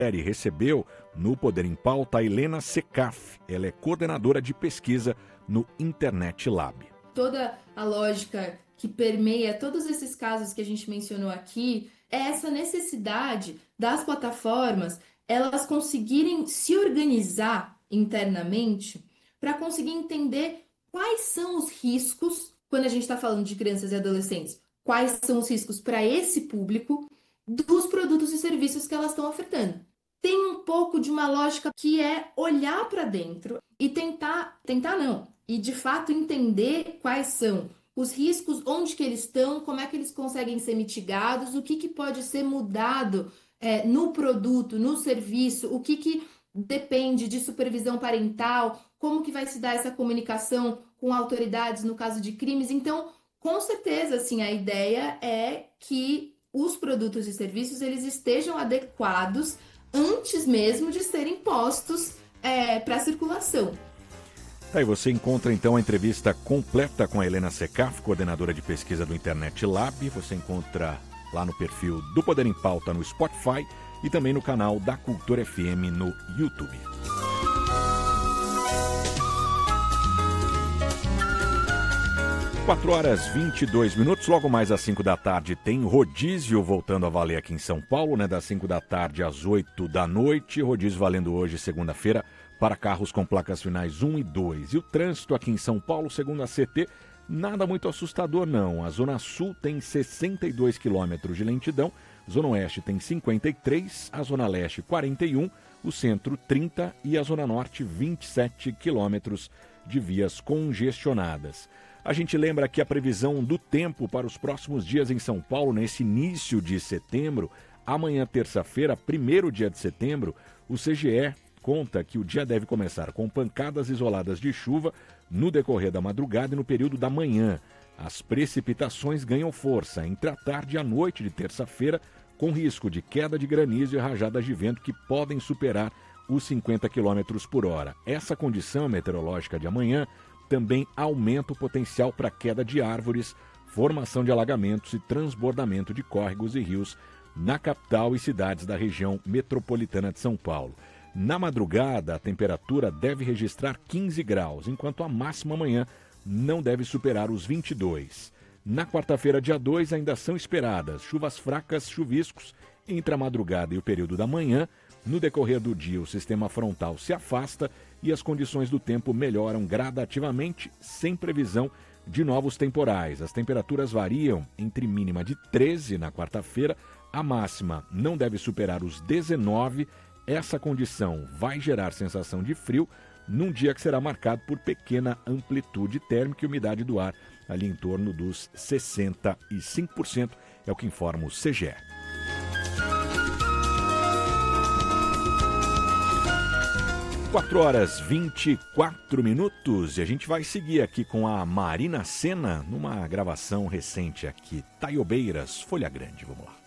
recebeu no Poder em Pauta a Helena Secaf. Ela é coordenadora de pesquisa no Internet Lab. Toda a lógica que permeia todos esses casos que a gente mencionou aqui é essa necessidade das plataformas elas conseguirem se organizar internamente para conseguir entender quais são os riscos, quando a gente está falando de crianças e adolescentes, quais são os riscos para esse público dos produtos e serviços que elas estão ofertando. Tem um pouco de uma lógica que é olhar para dentro e tentar não, e de fato entender quais são os riscos, onde que eles estão, como é que eles conseguem ser mitigados, o que pode ser mudado no produto, no serviço, o que depende de supervisão parental, como que vai se dar essa comunicação com autoridades no caso de crimes. Então, com certeza, assim, a ideia é que os produtos e serviços eles estejam adequados antes mesmo de serem postos para circulação. Aí você encontra então a entrevista completa com a Helena Secaf, coordenadora de pesquisa do Internet Lab. Você encontra lá no perfil do Poder em Pauta no Spotify e também no canal da Cultura FM no YouTube. 4h22, logo mais às 5 da tarde tem rodízio voltando a valer aqui em São Paulo, né? Das 5 da tarde às 8 da noite, rodízio valendo hoje, segunda-feira, para carros com placas finais 1 e 2. E o trânsito aqui em São Paulo, segundo a CT, nada muito assustador não. A Zona Sul tem 62 quilômetros de lentidão, Zona Oeste tem 53, a Zona Leste 41, o Centro 30 e a Zona Norte 27 quilômetros de vias congestionadas. A gente lembra que a previsão do tempo para os próximos dias em São Paulo, nesse início de setembro, amanhã, terça-feira, 1º dia de setembro, o CGE conta que o dia deve começar com pancadas isoladas de chuva no decorrer da madrugada e no período da manhã. As precipitações ganham força entre a tarde e a noite de terça-feira, com risco de queda de granizo e rajadas de vento que podem superar os 50 km por hora. Essa condição meteorológica de amanhã também aumenta o potencial para queda de árvores, formação de alagamentos e transbordamento de córregos e rios na capital e cidades da região metropolitana de São Paulo. Na madrugada, a temperatura deve registrar 15 graus, enquanto a máxima amanhã não deve superar os 22. Na quarta-feira, dia 2, ainda são esperadas chuvas fracas, chuviscos entre a madrugada e o período da manhã. No decorrer do dia, o sistema frontal se afasta e as condições do tempo melhoram gradativamente, sem previsão de novos temporais. As temperaturas variam entre mínima de 13 na quarta-feira, a máxima não deve superar os 19. Essa condição vai gerar sensação de frio num dia que será marcado por pequena amplitude térmica e umidade do ar, ali em torno dos 65%, é o que informa o CGE. 4h24 e a gente vai seguir aqui com a Marina Sena numa gravação recente aqui, Taiobeiras, Folha Grande. Vamos lá.